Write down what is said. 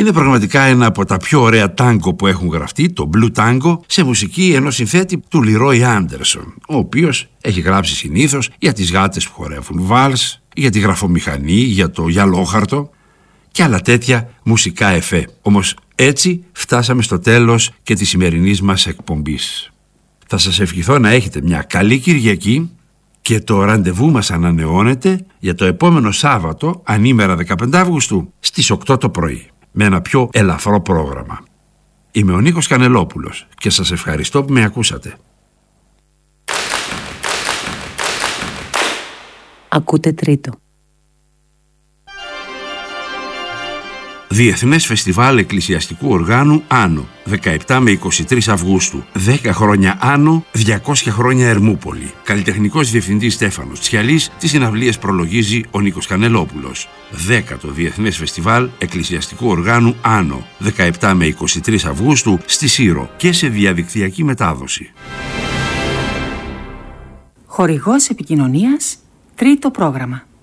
Είναι πραγματικά ένα από τα πιο ωραία τάγκο που έχουν γραφτεί, το Blue Tango, σε μουσική ενός συνθέτη του Leroy Anderson, ο οποίος έχει γράψει συνήθως για τις γάτες που χορεύουν βάλς, για τη γραφομηχανή, για το γυαλόχαρτο και άλλα τέτοια μουσικά εφέ. Όμως έτσι φτάσαμε στο τέλος και της σημερινής μας εκπομπής. Θα σας ευχηθώ να έχετε μια καλή Κυριακή και το ραντεβού μας ανανεώνεται για το επόμενο Σάββατο, ανήμερα 15 Αυγούστου, στις 8 το πρωί, με ένα πιο ελαφρό πρόγραμμα. Είμαι ο Νίκος Κανελόπουλος και σας ευχαριστώ που με ακούσατε. Ακούτε τρίτο. Διεθνές Φεστιβάλ Εκκλησιαστικού Οργάνου Άνω, 17 με 23 Αυγούστου. 10 χρόνια Άνω, 200 χρόνια Ερμούπολη. Καλλιτεχνικός διευθυντής Στέφανος Τσιαλής, τις συναυλίες προλογίζει ο Νίκος Κανελόπουλος. 10ο Διεθνές Φεστιβάλ Εκκλησιαστικού Οργάνου Άνω, 17 με 23 Αυγούστου στη Σύρο και σε διαδικτυακή μετάδοση. Χορηγός επικοινωνίας, τρίτο πρόγραμμα.